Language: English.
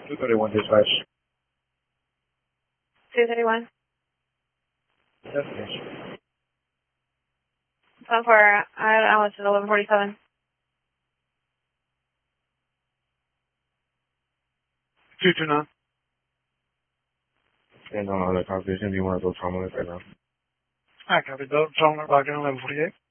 231 dispatch. 231. Destination. Phone for Alice at 1147. 229. And on the conversation, do you want to go trauma right now? I copy. Dalton Sumner, back in 1148.